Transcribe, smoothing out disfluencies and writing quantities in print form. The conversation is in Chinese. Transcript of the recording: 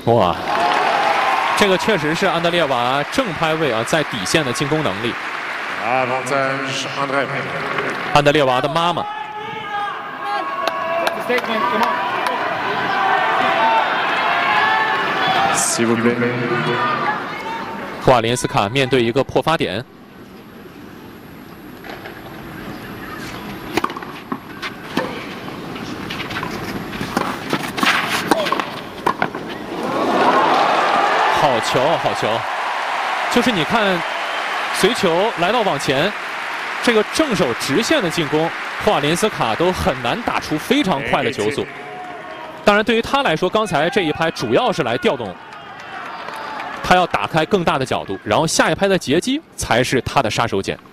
哇，这个确实是安德烈娃正拍位啊，在底线的进攻能力。安德烈娃的妈妈。库瓦连斯卡面对一个破发点。 好球，好球！就是你看，随球来到网前，这个正手直线的进攻，库瓦连斯卡都很难打出非常快的球速。当然，对于他来说，刚才这一拍主要是来调动，他要打开更大的角度，然后下一拍的截击才是他的杀手锏。